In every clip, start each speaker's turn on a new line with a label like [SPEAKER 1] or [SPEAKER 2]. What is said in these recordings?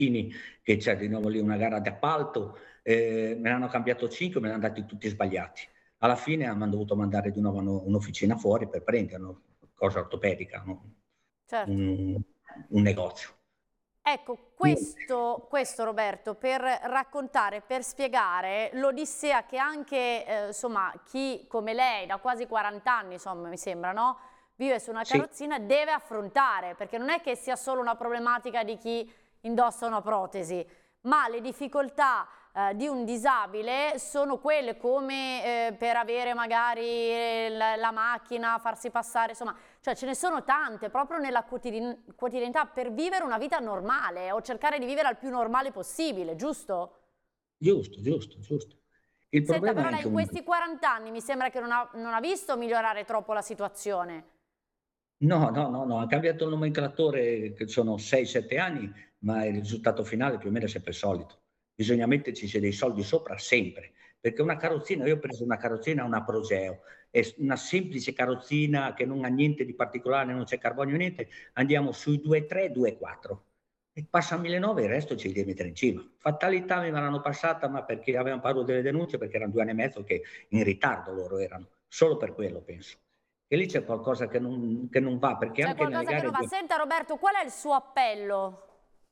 [SPEAKER 1] che c'è di nuovo lì una gara d'appalto, me ne hanno cambiato 5, me ne han dati tutti sbagliati. Alla fine m'han dovuto mandare di nuovo un'officina fuori per prenderlo, cosa ortopedica, no,
[SPEAKER 2] Certo.
[SPEAKER 1] un un negozio.
[SPEAKER 2] Ecco,
[SPEAKER 1] Niente.
[SPEAKER 2] questo Roberto, per raccontare, per spiegare l'odissea che anche, insomma, chi come lei da quasi 40 anni, insomma, mi sembra, no, vive su una
[SPEAKER 1] Sì,
[SPEAKER 2] carrozzina, deve affrontare, perché non è che sia solo una problematica di chi indossa una protesi, ma le difficoltà di un disabile sono quelle come per avere magari la macchina, farsi passare, insomma, cioè ce ne sono tante proprio nella quotidianità per vivere una vita normale o cercare di vivere al più normale possibile, giusto?
[SPEAKER 1] giusto, giusto, giusto. Il
[SPEAKER 2] Senta,
[SPEAKER 1] problema
[SPEAKER 2] però
[SPEAKER 1] è
[SPEAKER 2] lei
[SPEAKER 1] anche
[SPEAKER 2] in
[SPEAKER 1] un
[SPEAKER 2] questi 40 anni mi sembra che non ha visto migliorare troppo la situazione.
[SPEAKER 1] no, no, no, no, ha cambiato il nomenclatore che sono 6, 7 anni, ma il risultato finale più o meno è sempre il solito. Bisogna metterci dei soldi sopra sempre, perché una
[SPEAKER 2] Certo.
[SPEAKER 1] carrozzina io ho preso una carrozzina, una Proseo, una semplice carrozzina che non ha niente di particolare, non c'è carbonio, niente, andiamo sui 2,3, 2,4 e passa a 1.900 il resto ce li devi mettere in cima. Fatalità me l'hanno passata, ma perché avevano paura delle denunce, perché erano 2 anni e mezzo che in ritardo loro erano, solo per quello penso. E lì c'è qualcosa che non va, perché
[SPEAKER 2] C'è
[SPEAKER 1] anche nelle
[SPEAKER 2] qualcosa che non
[SPEAKER 1] gare
[SPEAKER 2] va.
[SPEAKER 1] de
[SPEAKER 2] Senta Roberto, qual è il suo appello?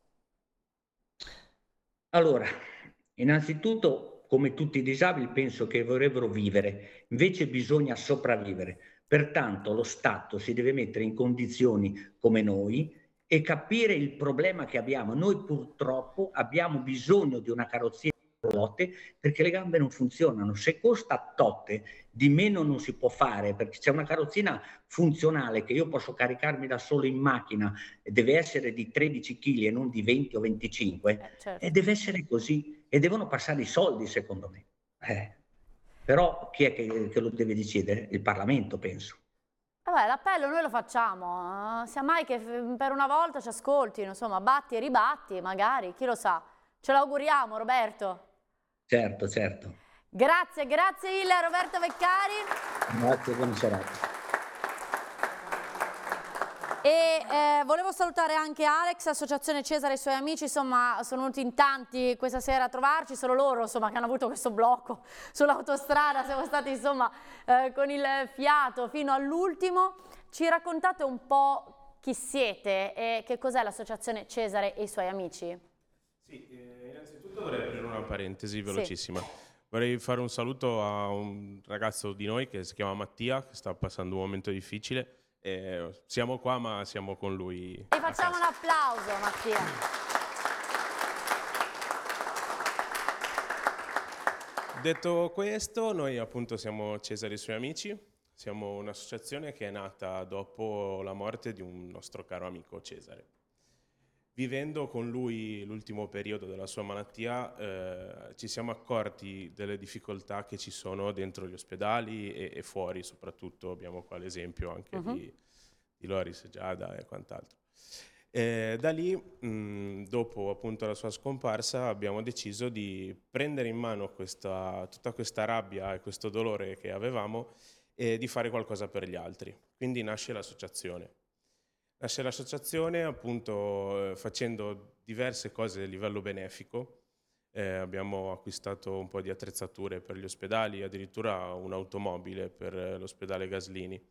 [SPEAKER 1] allora, innanzitutto, come tutti i disabili, penso che vorrebbero vivere, invece bisogna sopravvivere. Pertanto lo Stato si deve mettere in condizioni come noi e capire il problema che abbiamo. Noi purtroppo abbiamo bisogno di una carrozzina a ruote perché le gambe non funzionano. Se costa tot, di meno non si può fare, perché c'è una carrozzina funzionale che io posso caricarmi da solo in macchina, e deve essere di 13 chili e non di 20 o 25, e
[SPEAKER 2] Certo.
[SPEAKER 1] deve essere così e devono passare i soldi secondo me. Però chi è che lo deve decidere? Il Parlamento penso.
[SPEAKER 2] Vabbè, l'appello noi lo facciamo, sia mai che per una volta ci ascoltino, insomma, batti e ribatti, magari, chi lo sa. Ce l'auguriamo, Roberto.
[SPEAKER 1] Certo, certo.
[SPEAKER 2] Grazie, grazie mille a Roberto Veccari.
[SPEAKER 1] Grazie, buona serata.
[SPEAKER 2] E volevo salutare anche Alex, Associazione Cesare e i suoi amici, insomma sono venuti in tanti questa sera a trovarci, solo loro insomma che hanno avuto questo blocco sull'autostrada, siamo stati insomma con il fiato fino all'ultimo. Ci raccontate un po' chi siete e che cos'è l'Associazione Cesare e i suoi amici?
[SPEAKER 3] Sì, innanzitutto vorrei aprire una parentesi
[SPEAKER 2] Sì.
[SPEAKER 3] velocissima. Vorrei fare un saluto a un ragazzo di noi che si chiama Mattia, che sta passando un momento difficile. Siamo qua, ma siamo con lui
[SPEAKER 2] E
[SPEAKER 3] a
[SPEAKER 2] facciamo un
[SPEAKER 3] casa.
[SPEAKER 2] applauso Mattia.
[SPEAKER 3] Detto questo, noi appunto siamo Cesare e i suoi amici. Siamo un'associazione che è nata dopo la morte di un nostro caro amico Cesare. Vivendo con lui l'ultimo periodo della sua malattia, ci siamo accorti delle difficoltà che ci sono dentro gli ospedali e fuori, soprattutto abbiamo qua l'esempio anche di Loris, Giada e quant'altro. Da lì, dopo appunto la sua scomparsa, abbiamo deciso di prendere in mano tutta questa rabbia e questo dolore che avevamo e di fare qualcosa per gli altri. Quindi nasce l'associazione. Nasce l'associazione appunto facendo diverse cose a livello benefico. Abbiamo acquistato un po' di attrezzature per gli ospedali, addirittura un'automobile per l'ospedale Gaslini.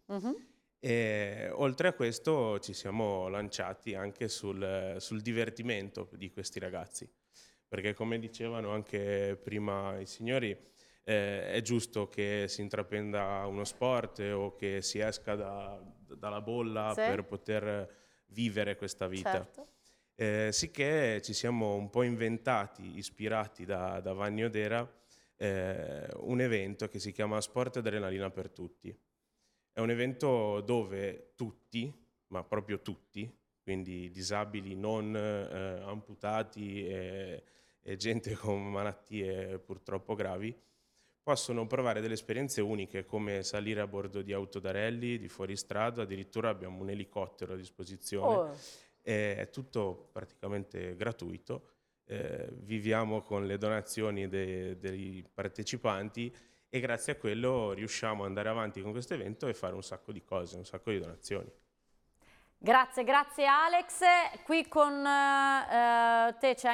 [SPEAKER 3] E oltre a questo ci siamo lanciati anche sul divertimento di questi ragazzi, perché come dicevano anche prima i signori, è giusto che si intraprenda uno sport o che si esca dalla bolla
[SPEAKER 2] Sì,
[SPEAKER 3] per poter vivere questa vita.
[SPEAKER 2] certo.
[SPEAKER 3] Sicché ci siamo un po' inventati, ispirati da Vanni Odera, un evento che si chiama Sport Adrenalina per Tutti. È un evento dove tutti, ma proprio tutti, quindi disabili, non amputati e gente con malattie purtroppo gravi, possono provare delle esperienze uniche come salire a bordo di autodarelli, di fuoristrada, addirittura abbiamo un elicottero a disposizione,
[SPEAKER 2] Oh.
[SPEAKER 3] è tutto praticamente gratuito, viviamo con le donazioni dei partecipanti e grazie a quello riusciamo ad andare avanti con questo evento e fare un sacco di cose, un sacco di donazioni.
[SPEAKER 2] Grazie, grazie Alex. Qui con te c'è